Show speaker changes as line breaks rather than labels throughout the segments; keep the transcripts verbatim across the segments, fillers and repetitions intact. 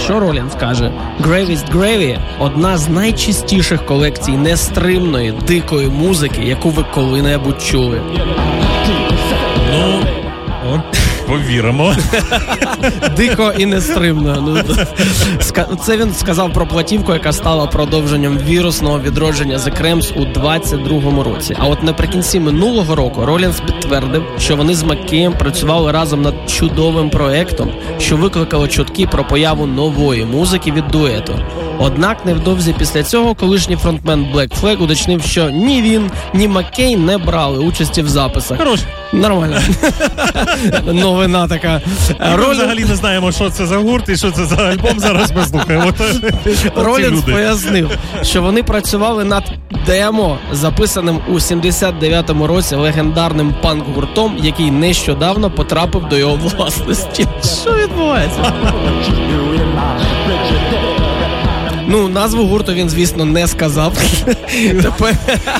що Ролінс каже? Gravest Gravy – одна з найчистіших колекцій нестримної, дикої музики, яку ви коли-небудь чули.
Ну, от, повіримо.
Дико і нестримно. Ну, це він сказав про платівку, яка стала продовженням вірусного відродження The Cramps у двадцять другому році. А от наприкінці минулого року Ролінс підтвердив, що вони з Маккеєм працювали разом над чудовим проектом, що викликало чутки про появу нової музики від дуету. Однак невдовзі після цього колишній фронтмен Black Flag уточнив, що ні він, ні Маккей не брали участі в записах.
Хорош.
Нормально. Новина така.
Ми Ролін... взагалі не знаємо, що це за гурт і що це за альбом, зараз ми слухаємо.
Ролінс пояснив, що вони працювали над демо, записаним у сімдесят дев'ятому році легендарним панк-гуртом, який нещодавно потрапив до його власності. Що відбувається? Ну, назву гурту він, звісно, не сказав. Тепер...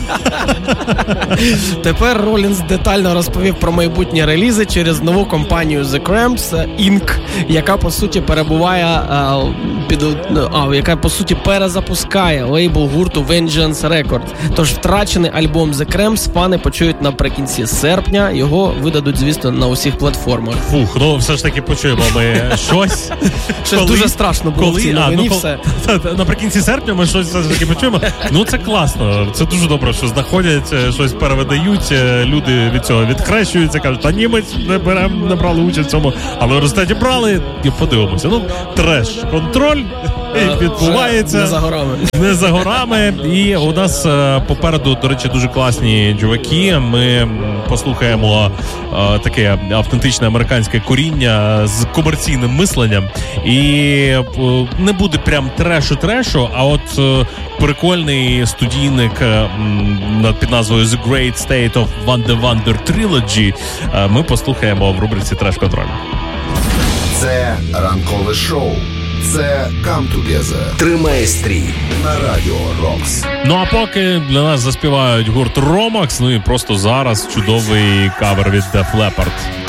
Тепер Ролінс детально розповів про майбутні релізи через нову компанію The Cramps інк, яка, по суті, перебуває а, під, а, яка, по суті, перезапускає лейбл гурту Vengeance Records. Тож втрачений альбом The Cramps фани почують наприкінці серпня. Його видадуть, звісно, на усіх платформах.
Фух, ну все ж таки почуємо ми щось.
Щось дуже страшно було в цій новині, все.
Наприкінці серпня ми щось все ж таки почуємо. Ну, це класно. Це дуже добре, що знаходять, щось перевидають, люди від цього відхрещуються, кажуть, та ні, ми не беремо, не брали участь в цьому, але в університеті брали, і подивимося. Ну, треш, контроль відбувається.
Не за горами.
Не за горами. І у нас попереду, до речі, дуже класні джуваки. Ми послухаємо таке автентичне американське коріння з комерційним мисленням. І не буде прям трешу-трешу, а от прикольний студійник під назвою The Great State of Wonder Wonder Trilogy ми послухаємо в рубриці «Треш-контроль».
Це ранкове шоу. Це Come Together. Тримай стрій на Радіо Рокс.
Ну а поки для нас заспівають гурт Ромакс, ну і просто зараз чудовий кавер від Def Leppard.